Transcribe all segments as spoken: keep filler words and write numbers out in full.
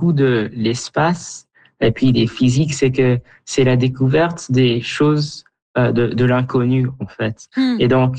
beaucoup de l'espace et puis des physiques, c'est que c'est la découverte des choses euh, de, de l'inconnu, en fait. Mm. Et donc,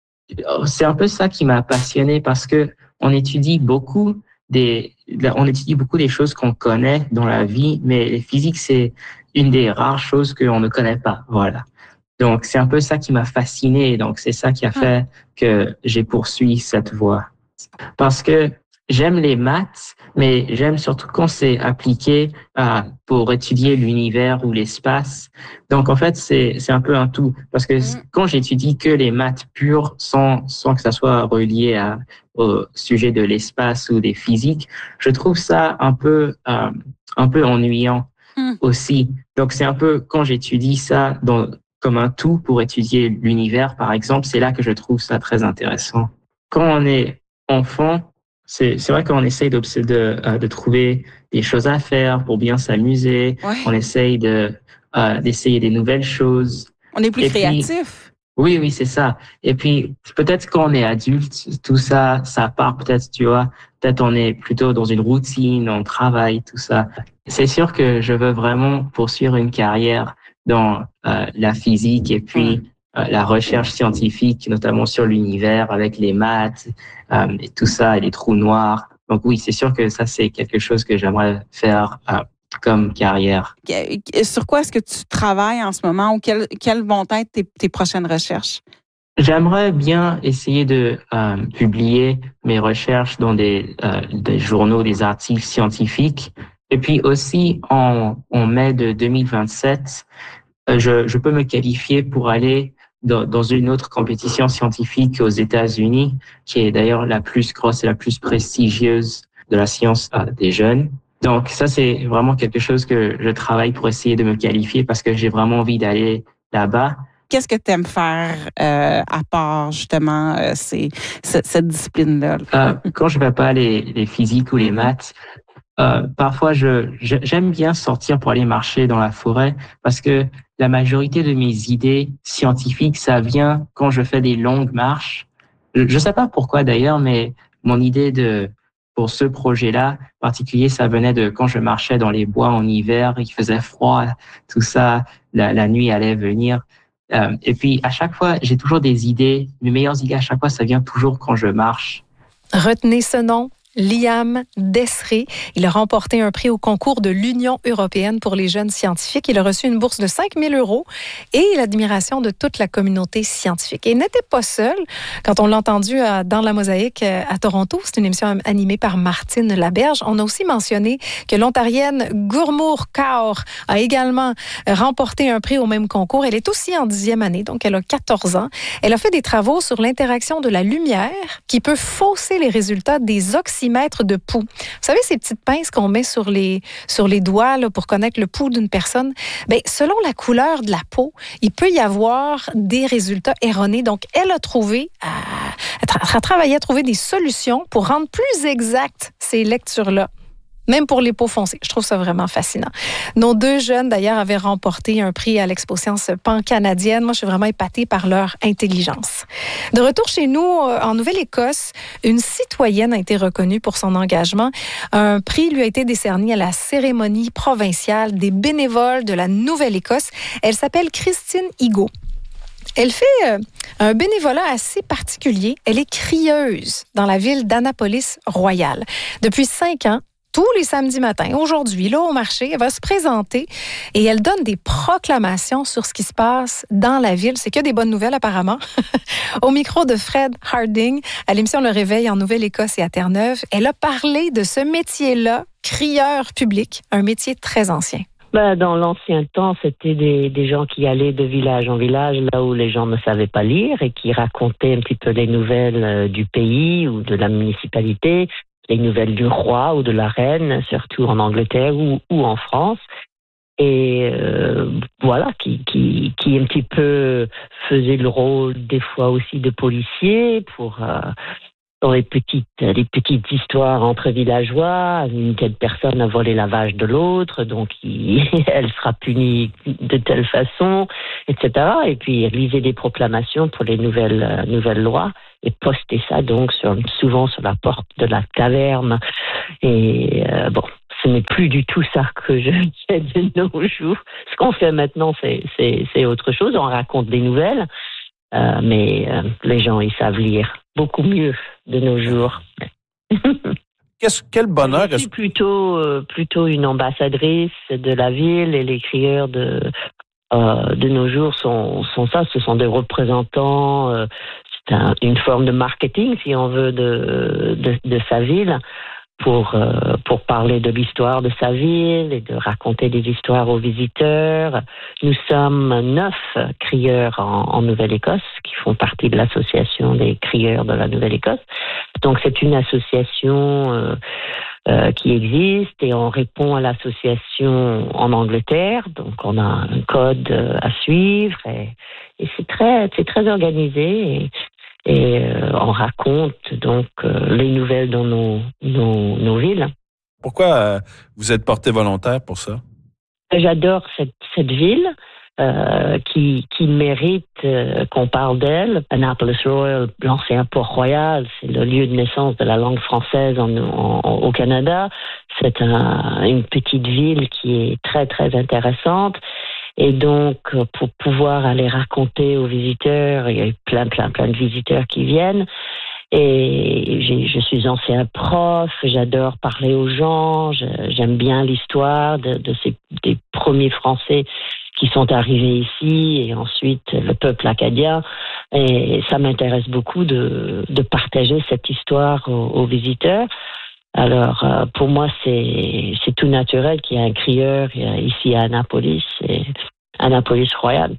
c'est un peu ça qui m'a passionné parce que on étudie beaucoup des, on étudie beaucoup des choses qu'on connaît dans la vie, mais les physiques, c'est une des rares choses qu'on ne connaît pas. Voilà. Donc, c'est un peu ça qui m'a fasciné. Donc, c'est ça qui a fait que j'ai poursuivi cette voie. Parce que j'aime les maths, mais j'aime surtout quand c'est appliqué à, pour étudier l'univers ou l'espace. Donc, en fait, c'est, c'est un peu un tout. Parce que Mm. quand j'étudie que les maths pures, sans, sans que ça soit relié à, au sujet de l'espace ou des physiques, je trouve ça un peu, euh, un peu ennuyant Mm. aussi. Donc, c'est un peu quand j'étudie ça dans, comme un tout pour étudier l'univers, par exemple, c'est là que je trouve ça très intéressant. Quand on est enfant, c'est, c'est vrai qu'on essaye de, de, de trouver des choses à faire pour bien s'amuser. Ouais. On essaye de, euh, d'essayer des nouvelles choses. On est plus Et créatif. Puis, oui, oui, c'est ça. Et puis, peut-être quand on est adulte, tout ça, ça part peut-être, tu vois, peut-être on est plutôt dans une routine, on travaille, tout ça. C'est sûr que je veux vraiment poursuivre une carrière dans euh, la physique et puis Ouais. euh, la recherche scientifique, notamment sur l'univers avec les maths euh, et tout ça, et les trous noirs. Donc oui, c'est sûr que ça, c'est quelque chose que j'aimerais faire euh, comme carrière. Sur quoi est-ce que tu travailles en ce moment ou quelles, quelles vont être tes, tes prochaines recherches? J'aimerais bien essayer de euh, publier mes recherches dans des, euh, des journaux, des articles scientifiques. Et puis aussi, en, en mai de deux mille vingt-sept, euh, je, je peux me qualifier pour aller dans, dans une autre compétition scientifique aux États-Unis, qui est d'ailleurs la plus grosse et la plus prestigieuse de la science euh, des jeunes. Donc ça, c'est vraiment quelque chose que je travaille pour essayer de me qualifier parce que j'ai vraiment envie d'aller là-bas. Qu'est-ce que tu aimes faire euh, à part justement euh, ces, cette, cette discipline-là? Euh, quand je ne fais pas les, les physiques ou les maths, euh, parfois je, je j'aime bien sortir pour aller marcher dans la forêt parce que la majorité de mes idées scientifiques, ça vient quand je fais des longues marches. Je ne sais pas pourquoi d'ailleurs, mais mon idée de pour ce projet-là en particulier, ça venait de quand je marchais dans les bois en hiver, il faisait froid, tout ça, la, la nuit allait venir. Euh, et puis, à chaque fois, j'ai toujours des idées. Mes meilleures idées, à chaque fois, ça vient toujours quand je marche. Retenez ce nom. Liam Desré. Il a remporté un prix au concours de l'Union européenne pour les jeunes scientifiques. Il a reçu une bourse de cinq mille euros et l'admiration de toute la communauté scientifique. Et il n'était pas seul. Quand on l'a entendu à, dans La Mosaïque à Toronto, c'est une émission animée par Martine Laberge. On a aussi mentionné que l'Ontarienne Gurmour Kaur a également remporté un prix au même concours. Elle est aussi en dixième année, donc elle a quatorze ans. Elle a fait des travaux sur l'interaction de la lumière qui peut fausser les résultats des oxymètres de pouls. Vous savez, ces petites pinces qu'on met sur les, sur les doigts là, pour connaître le pouls d'une personne, bien, selon la couleur de la peau, il peut y avoir des résultats erronés. Donc, elle a trouvé, à, elle a travaillé à trouver des solutions pour rendre plus exactes ces lectures-là. Même pour les peaux foncées. Je trouve ça vraiment fascinant. Nos deux jeunes, d'ailleurs, avaient remporté un prix à l'Expo Science pan-canadienne. Moi, je suis vraiment épatée par leur intelligence. De retour chez nous, en Nouvelle-Écosse, une citoyenne a été reconnue pour son engagement. Un prix lui a été décerné à la cérémonie provinciale des bénévoles de la Nouvelle-Écosse. Elle s'appelle Christine Higo. Elle fait euh, un bénévolat assez particulier. Elle est crieuse dans la ville d'Annapolis-Royal. Depuis cinq ans, tous les samedis matins, aujourd'hui, là, au marché, elle va se présenter et elle donne des proclamations sur ce qui se passe dans la ville. C'est que des bonnes nouvelles, apparemment. Au micro de Fred Harding, à l'émission Le Réveil en Nouvelle-Écosse et à Terre-Neuve, elle a parlé de ce métier-là, crieur public, un métier très ancien. Ben, dans l'ancien temps, c'était des, des gens qui allaient de village en village, là où les gens ne savaient pas lire et qui racontaient un petit peu les nouvelles euh, du pays ou de la municipalité, les nouvelles du roi ou de la reine, surtout en Angleterre ou, ou en France. Et euh, voilà, qui, qui, qui un petit peu faisait le rôle des fois aussi de policier pour... Euh, dans les petites, les petites histoires entre villageois, une telle personne a volé la vache de l'autre, donc il, elle sera punie de telle façon, et cetera. Et puis il lisait des proclamations pour les nouvelles, euh, nouvelles lois et postait ça donc sur, souvent sur la porte de la taverne. Et euh, bon, ce n'est plus du tout ça que je fais de nos jours. Ce qu'on fait maintenant, c'est, c'est, c'est autre chose. On raconte des nouvelles, euh, mais euh, les gens, ils savent lire beaucoup mieux de nos jours. Qu'est-ce, quel bonheur! Je suis plutôt, euh, plutôt une ambassadrice de la ville, et les crieurs de, euh, de nos jours sont, sont ça. Ce sont des représentants, euh, c'est un, une forme de marketing, si on veut, de, de, de sa ville. Pour, euh, pour parler de l'histoire de sa ville et de raconter des histoires aux visiteurs. Nous sommes neuf crieurs en, en Nouvelle-Écosse qui font partie de l'association des crieurs de la Nouvelle-Écosse. Donc c'est une association euh, euh, qui existe et on répond à l'association en Angleterre. Donc on a un code à suivre et, et c'est très, c'est très organisé. Et, Et euh, on raconte donc euh, les nouvelles dans nos, nos, nos villes. Pourquoi euh, vous êtes porté volontaire pour ça? J'adore cette, cette ville euh, qui, qui mérite euh, qu'on parle d'elle. Annapolis Royal, l'ancien port royal, c'est le lieu de naissance de la langue française en, en, au Canada. C'est un, une petite ville qui est très, très intéressante. Et donc, pour pouvoir aller raconter aux visiteurs, il y a eu plein, plein, plein de visiteurs qui viennent. Et j'ai, je suis ancien prof, j'adore parler aux gens, je, j'aime bien l'histoire de, de ces, des premiers Français qui sont arrivés ici et ensuite le peuple acadien. Et ça m'intéresse beaucoup de, de partager cette histoire aux, aux visiteurs. Alors, euh, pour moi, c'est, c'est tout naturel qu'il y ait un crieur ici à Annapolis, et Annapolis Royal.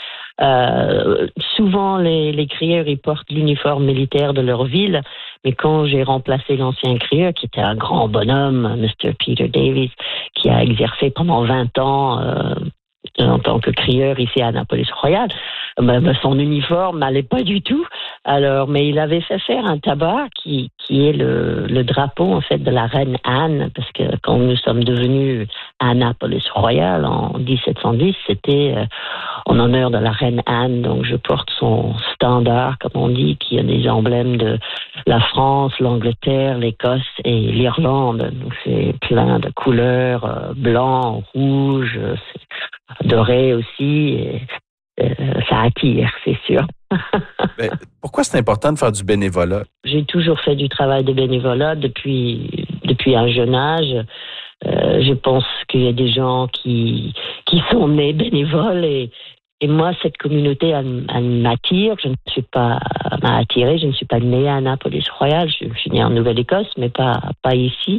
Euh, souvent, les, les crieurs, ils portent l'uniforme militaire de leur ville, mais quand j'ai remplacé l'ancien crieur, qui était un grand bonhomme, mister Peter Davies, qui a exercé pendant vingt ans euh, en tant que crieur ici à Annapolis Royal, ben, son uniforme n'allait pas du tout. Alors, mais il avait fait faire un tabac qui, qui est le, le drapeau, en fait, de la reine Anne, parce que quand nous sommes devenus Annapolis Royal en dix-sept cent dix, c'était euh, en honneur de la reine Anne. Donc, je porte son standard, comme on dit, qui a des emblèmes de la France, l'Angleterre, l'Écosse et l'Irlande. Donc, c'est plein de couleurs, euh, blanc, rouge, doré aussi. Et, euh, ça attire, c'est sûr. Mais pourquoi c'est important de faire du bénévolat? J'ai toujours fait du travail de bénévolat depuis, depuis un jeune âge. Euh, je pense qu'il y a des gens qui, qui sont nés bénévoles et, et moi, cette communauté, elle, elle m'attire. Je ne suis pas m'a attirée. Je ne suis pas née à Annapolis Royal. Je, je suis née en Nouvelle-Écosse, mais pas, pas ici.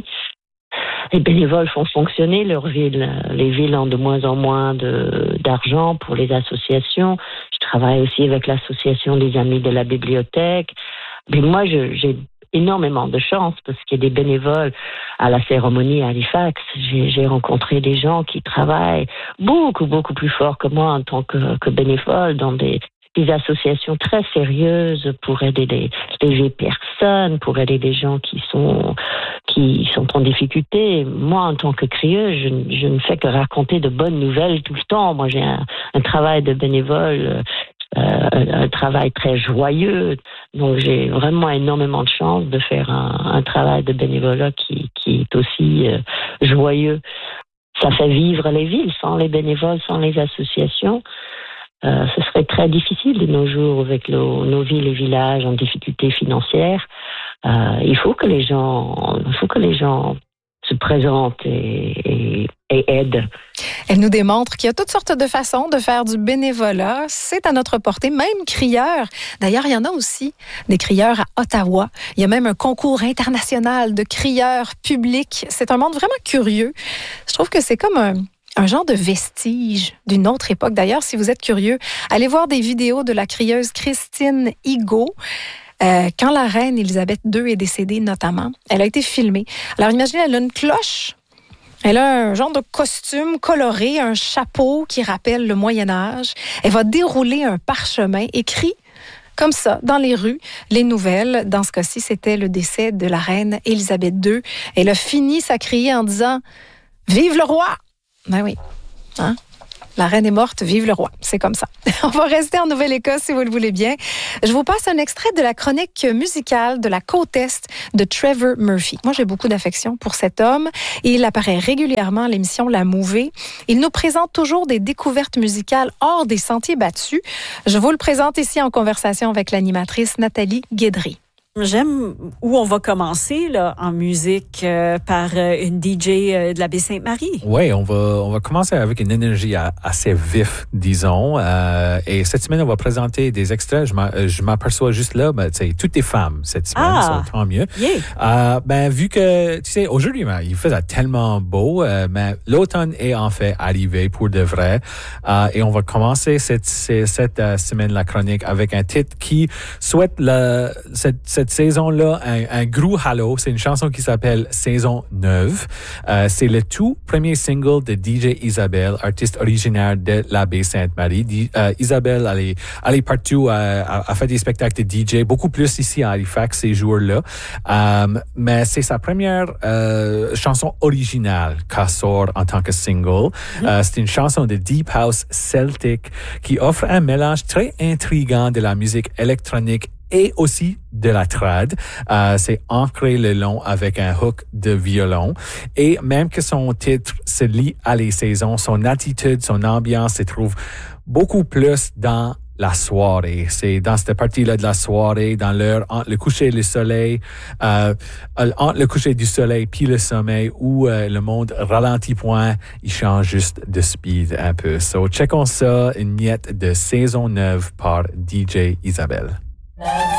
Les bénévoles font fonctionner leur ville. Les villes ont de moins en moins de, d'argent pour les associations. Je travaille aussi avec l'association des Amis de la Bibliothèque. Mais moi, je, j'ai énormément de chance parce qu'il y a des bénévoles à la cérémonie à Halifax. J'ai, j'ai rencontré des gens qui travaillent beaucoup, beaucoup plus fort que moi en tant que, que bénévole dans des des associations très sérieuses pour aider les, les vieilles personnes, pour aider les gens qui sont qui sont en difficulté. Moi, en tant que crieuse, je, je ne fais que raconter de bonnes nouvelles tout le temps. Moi, j'ai un, un travail de bénévole, euh, un, un travail très joyeux. Donc, j'ai vraiment énormément de chance de faire un, un travail de bénévolat qui, qui est aussi euh, joyeux. Ça fait vivre les villes. Sans les bénévoles, sans les associations, Euh, ce serait très difficile de nos jours avec nos, nos villes et villages en difficulté financière. Euh, il faut que les gens, il faut que les gens se présentent et, et, et aident. Elle nous démontre qu'il y a toutes sortes de façons de faire du bénévolat. C'est à notre portée, même crieurs. D'ailleurs, il y en a aussi des crieurs à Ottawa. Il y a même un concours international de crieurs publics. C'est un monde vraiment curieux. Je trouve que c'est comme un un genre de vestige d'une autre époque. D'ailleurs, si vous êtes curieux, allez voir des vidéos de la crieuse Christine Higaud. Euh, quand la reine Élisabeth deux est décédée, notamment, elle a été filmée. Alors, imaginez, elle a une cloche, elle a un genre de costume coloré, un chapeau qui rappelle le Moyen-Âge. Elle va dérouler un parchemin écrit comme ça, dans les rues, les nouvelles. Dans ce cas-ci, c'était le décès de la reine Élisabeth deux. Elle a fini sa criée en disant « Vive le roi !» Ben oui. Hein? La reine est morte, vive le roi. C'est comme ça. On va rester en Nouvelle-Écosse, si vous le voulez bien. Je vous passe un extrait de la chronique musicale de la côte Est de Trevor Murphy. Moi, j'ai beaucoup d'affection pour cet homme et il apparaît régulièrement à l'émission La Mouvée. Il nous présente toujours des découvertes musicales hors des sentiers battus. Je vous le présente ici en conversation avec l'animatrice Nathalie Guédry. J'aime où on va commencer là, en musique euh, par euh, une D J euh, de la Baie-Sainte-Marie. Oui, on va, on va commencer avec une énergie à, assez vif, disons. Euh, et cette semaine, on va présenter des extraits. Je, m'a, je m'aperçois juste là, ben, tu sais, toutes des femmes cette semaine, ah, ça, tant mieux. Yeah. Euh, ben, vu que, tu sais, aujourd'hui, ben, il faisait tellement beau, euh, mais l'automne est en fait arrivé pour de vrai. Euh, et on va commencer cette, cette, cette uh, semaine, la chronique, avec un titre qui souhaite la, cette, cette Cette saison-là, un, un gros halo. C'est une chanson qui s'appelle Saison neuve. Euh, c'est le tout premier single de D J Isabelle, artiste originaire de la Baie-Sainte-Marie. D- euh, Isabelle, elle est, elle est partout, euh, a fait des spectacles de D J, beaucoup plus ici à Halifax ces jours-là. Euh, mais c'est sa première euh, chanson originale qu'elle sort en tant que single. Mm-hmm. Euh, c'est une chanson de Deep House Celtic qui offre un mélange très intriguant de la musique électronique et aussi de la trad. Euh, c'est ancré le long avec un hook de violon. Et même que son titre se lie à les saisons, son attitude, son ambiance se trouve beaucoup plus dans la soirée. C'est dans cette partie-là de la soirée, dans l'heure entre le coucher et le soleil, euh, entre le coucher du soleil puis le sommeil, où euh, le monde ralentit point, il change juste de speed un peu. So, checkons ça, une miette de Saison neuve par D J Isabelle.